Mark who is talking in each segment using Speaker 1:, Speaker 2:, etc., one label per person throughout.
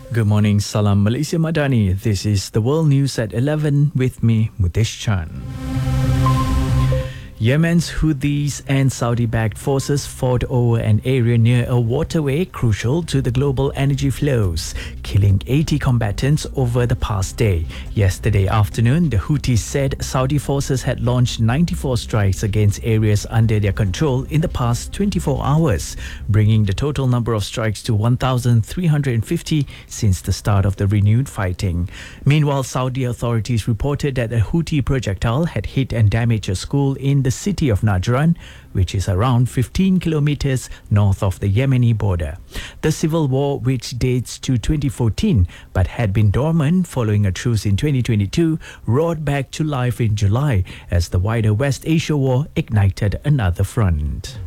Speaker 1: Good morning, Salam Malaysia Madani. This is the World News at 11 with me, Mutesh Chan. Yemen's Houthis and Saudi-backed forces fought over an area near a waterway crucial to the global energy flows, killing 80 combatants over the past day. Yesterday afternoon, the Houthis said Saudi forces had launched 94 strikes against areas under their control in the past 24 hours, bringing the total number of strikes to 1,350 since the start of the renewed fighting. Meanwhile, Saudi authorities reported that a Houthi projectile had hit and damaged a school in the city of Najran, which is around 15 kilometers north of the Yemeni border. The civil war, which dates to 2014 but had been dormant following a truce in 2022, roared back to life in July as the wider West Asia war ignited another front.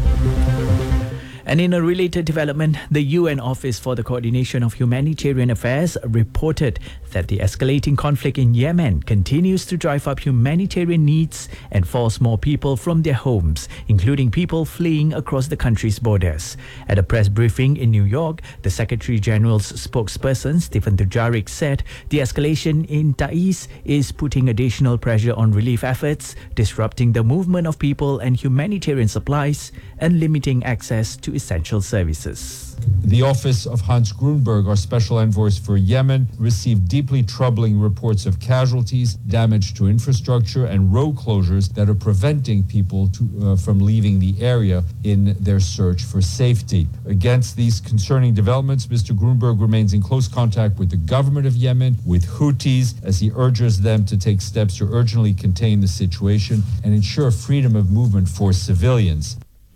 Speaker 1: And in a related development, the UN Office for the Coordination of Humanitarian Affairs reported that the escalating conflict in Yemen continues to drive up humanitarian needs and force more people from their homes, including people fleeing across the country's borders. At a press briefing in New York, the Secretary General's spokesperson, Stephen Dujarric, said the escalation in Taiz is putting additional pressure on relief efforts, disrupting the movement of people and humanitarian supplies, and limiting access to essential services.
Speaker 2: The office of Hans Grunberg, our special envoy for Yemen, received deeply troubling reports of casualties, damage to infrastructure, and road closures that are preventing people from leaving the area in their search for safety. Against these concerning developments, Mr. Grunberg remains in close contact with the government of Yemen, with Houthis, as he urges them to take steps to urgently contain the situation and ensure freedom of movement for civilians.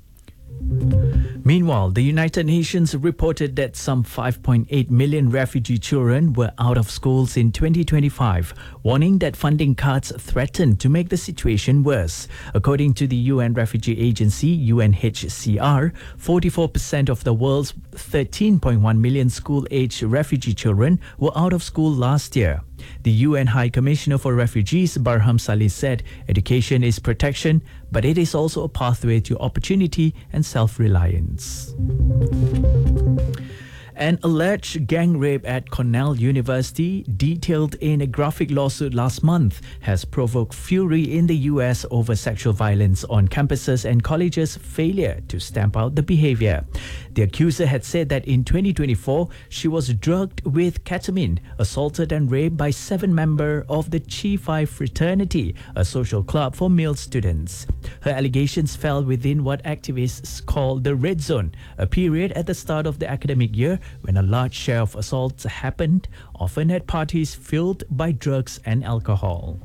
Speaker 1: Meanwhile, the United Nations reported that some 5.8 million refugee children were out of schools in 2025, warning that funding cuts threaten to make the situation worse. According to the UN Refugee Agency, UNHCR, 44% of the world's 13.1 million school-aged refugee children were out of school last year. The UN High Commissioner for Refugees, Barham Salih, said education is protection, but it is also a pathway to opportunity and self-reliance. An alleged gang rape at Cornell University, detailed in a graphic lawsuit last month, has provoked fury in the US over sexual violence on campuses and colleges' failure to stamp out the behavior. The accuser had said that in 2024, she was drugged with ketamine, assaulted and raped by 7 members of the Chi Phi fraternity, a social club for male students. Her allegations fell within what activists call the red zone, a period at the start of the academic year when a large share of assaults happened, often at parties filled by drugs and alcohol.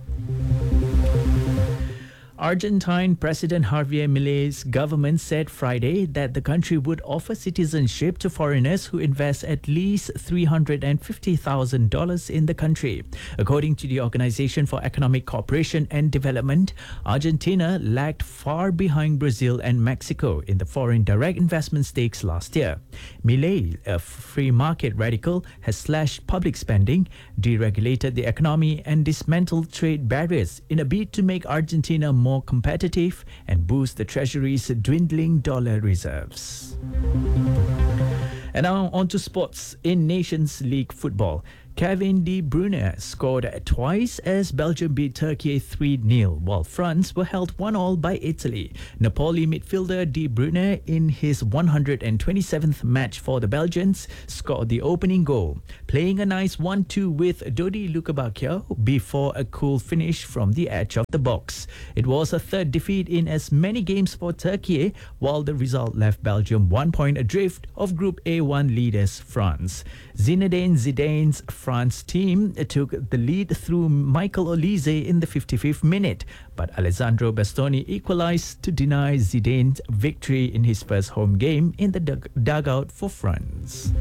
Speaker 1: Argentine President Javier Milei's government said Friday that the country would offer citizenship to foreigners who invest at least $350,000 in the country. According to the Organization for Economic Cooperation and Development, Argentina lagged far behind Brazil and Mexico in the foreign direct investment stakes last year. Milei, a free market radical, has slashed public spending, deregulated the economy, and dismantled trade barriers in a bid to make Argentina more competitive and boost the Treasury's dwindling dollar reserves. And now on to sports. In Nations League football, Kevin De Bruyne scored twice as Belgium beat Turkey 3-0, while France were held 1-1 by Italy. Napoli midfielder De Bruyne, in his 127th match for the Belgians, scored the opening goal, playing a nice 1-2 with Dodi Lukebakio before a cool finish from the edge of the box. It was a third defeat in as many games for Turkey, while the result left Belgium 1 point adrift of Group A1 leaders France. Zinedine Zidane's France team took the lead through Michael Olise in the 55th minute, but Alessandro Bastoni equalized to deny Zidane victory in his first home game in the dugout for France.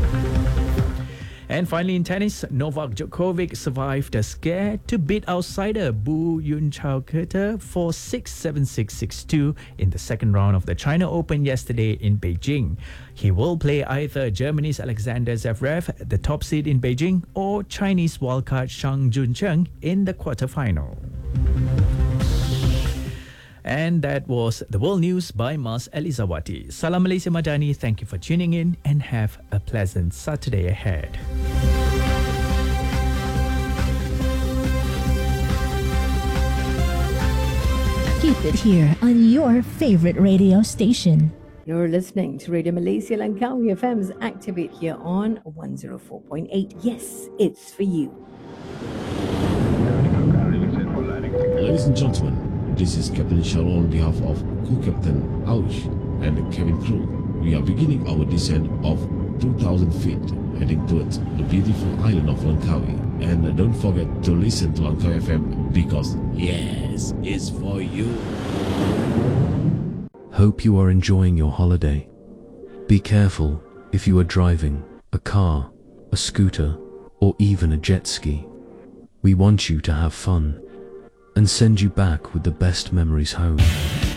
Speaker 1: And finally in tennis, Novak Djokovic survived a scare to beat outsider Bu Yunchao-Keter for 6-7, 6-6-2 in the second round of the China Open yesterday in Beijing. He will play either Germany's Alexander Zverev, the top seed in Beijing, or Chinese wildcard Shang Juncheng in the quarterfinal. And that was the World News by Mas Elizawati. Salam Malaysia Madani, thank you for tuning in and have a pleasant Saturday ahead.
Speaker 3: Keep it here on your favorite radio station.
Speaker 4: You're listening to Radio Malaysia Langkawi FM's Activate here on 104.8. Yes, it's for you.
Speaker 5: Ladies and gentlemen, this is Captain Shalom on behalf of Co-Captain Aush and the cabin crew. We are beginning our descent of 2,000 feet, heading towards the beautiful island of Langkawi. And don't forget to listen to Langkawi FM because, yes, it's for you.
Speaker 6: Hope you are enjoying your holiday. Be careful if you are driving a car, a scooter, or even a jet ski. We want you to have fun and send you back with the best memories home.